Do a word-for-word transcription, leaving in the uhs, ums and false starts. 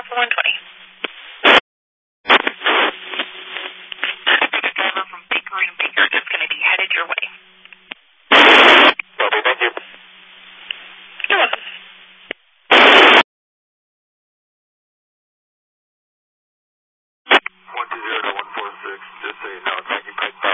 Alpha one twenty. Driver from Baker and Baker is going to be headed your way. Copy, thank you. You're welcome. one two zero to one four six, just so you know, it's making pipe